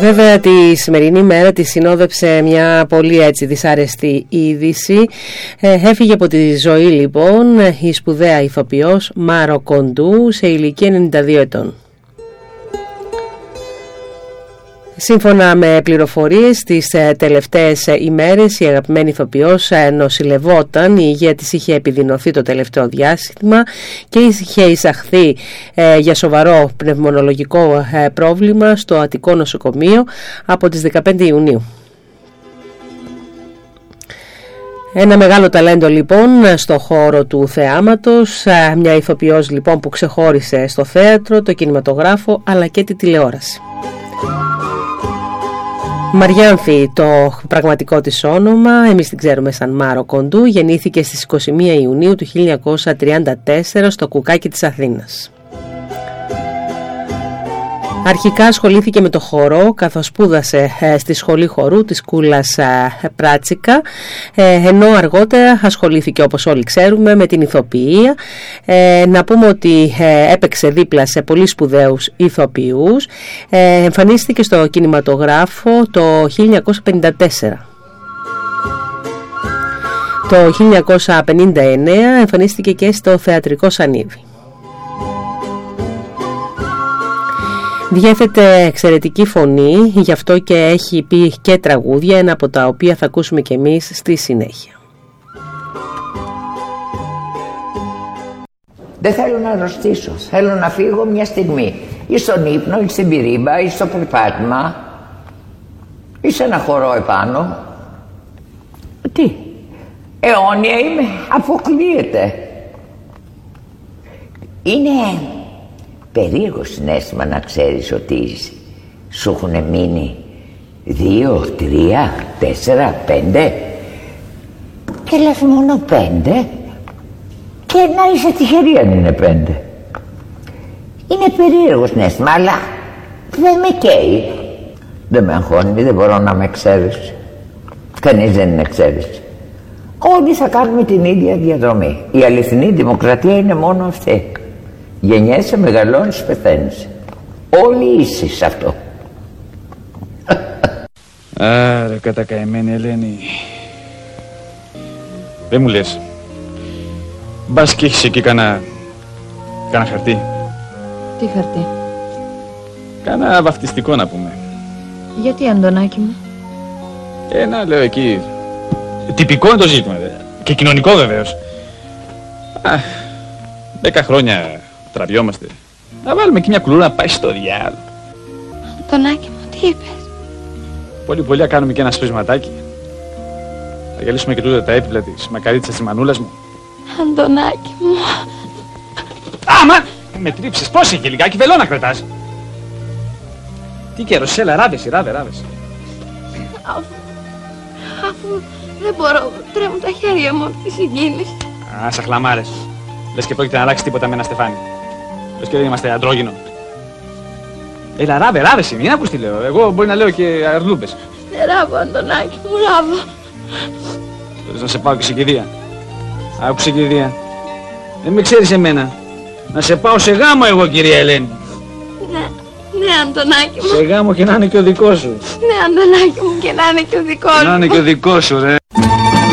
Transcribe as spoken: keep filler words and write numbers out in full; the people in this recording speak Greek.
Βέβαια τη σημερινή μέρα τη συνόδεψε μια πολύ έτσι δυσάρεστη είδηση. Ε, έφυγε από τη ζωή λοιπόν η σπουδαία ηθοποιός Μάρο Κοντού σε ηλικία ενενήντα δύο ετών. Σύμφωνα με πληροφορίες, τις τελευταίες ημέρες η αγαπημένη ηθοποιός νοσηλευόταν, η υγεία της είχε επιδεινωθεί το τελευταίο διάστημα και είχε εισαχθεί ε, για σοβαρό πνευμονολογικό ε, πρόβλημα στο Αττικό νοσοκομείο από τις δεκαπέντε Ιουνίου. Ένα μεγάλο ταλέντο λοιπόν στο χώρο του θεάματος, μια ηθοποιός λοιπόν που ξεχώρισε στο θέατρο, το κινηματογράφο αλλά και τη τηλεόραση. Μαριάνθη το πραγματικό της όνομα, εμείς την ξέρουμε σαν Μάρο Κοντού, γεννήθηκε στις είκοσι μία Ιουνίου του χίλια εννιακόσια τριάντα τέσσερα στο Κουκάκι της Αθήνας. Αρχικά ασχολήθηκε με το χορό καθώς σπούδασε στη σχολή χορού της Κούλας Πράτσικα, ενώ αργότερα ασχολήθηκε όπως όλοι ξέρουμε με την ηθοποιία. Να πούμε ότι έπαιξε δίπλα σε πολύ σπουδαίους ηθοποιούς. Εμφανίστηκε στο κινηματογράφο το χίλια εννιακόσια πενήντα τέσσερα. Το χίλια εννιακόσια πενήντα εννέα εμφανίστηκε και στο θεατρικό σανίδι. Διέθετε εξαιρετική φωνή, γι' αυτό και έχει πει και τραγούδια, ένα από τα οποία θα ακούσουμε και εμείς στη συνέχεια. Δεν θέλω να αρρωστήσω, θέλω να φύγω μια στιγμή. Ή στον ύπνο, ή στην πυρίμπα, ή στο περπάτημα, ή σε ένα χορό επάνω. Τι, αιώνια είμαι, αποκλείεται. Είναι περίεργο συναίσθημα να ξέρεις ότι σου έχουν μείνει δύο, τρία, τέσσερα, πέντε και λες μόνο πέντε και να είσαι τυχερή αν είναι πέντε. Είναι περίεργο συναίσθημα, αλλά δεν με καίει. Δεν με αγχώνει, δεν μπορώ να με εξαίρεση. Κανείς δεν είναι εξαίρεση. Όλοι θα κάνουμε την ίδια διαδρομή. Η αληθινή δημοκρατία είναι μόνο αυτή. Γεννιέσαι, μεγαλώνεις, πεθαίνεις. Όλοι είσαι σε αυτό. Άρα κατακαημένη Ελένη. Δεν μου λες, μπας και έχεις εκεί κάνα, κάνα χαρτί. Τι χαρτί? Κάνα βαφτιστικό να πούμε. Γιατί, Αντωνάκη μου? Ένα λέω εκεί, τυπικό είναι το ζήτημα δε. Και κοινωνικό βεβαίως. Α, δέκα χρόνια τραβιόμαστε. Να βάλουμε και μια κουλούρα να πάει στο διάλο. Αντωνάκη μου, τι είπες? Πολύ πολύ να κάνουμε και ένα σπισματάκι. Θα γυαλίσουμε και τούτα τα έπιπλα της μακαρίτσας της μανούλας μου. Αντωνάκη μου. Άμα! Με τρίψες, πώς είχε λιγάκι βελόνα κρατάς. Τι καιρός, έλα, ράβεσαι, ράβε, ράβεσαι. Αφού, αφού δεν μπορώ, τρέμουν τα χέρια μου από τη συγκίνηση. Α, σαν χλαμάρες. Λες και πρόκειται να αλλάξει τίποτα με ένα στεφάνι. Λες και δεν είμαστε αντρόγινο. Έλα, ράβε, ράβεσαι, μην ακούς τι λέω. Εγώ μπορεί να λέω και αρλούμπες. Δεν ράβω, Αντωνάκη μου, ράβω. Θες να σε πάω και σε κηδεία. Άκουσε κηδεία. Δεν με ξέρεις εμένα. Να σε πάω σε γάμο εγώ, κυρία Ελένη. Ναι, ναι, Αντωνάκη μου. Σε γάμο και να είναι και ο δικός σου. Ναι, Αντωνάκη μου, και να είναι και ο δικός σου. Να είναι και ο δικός σου, ρε.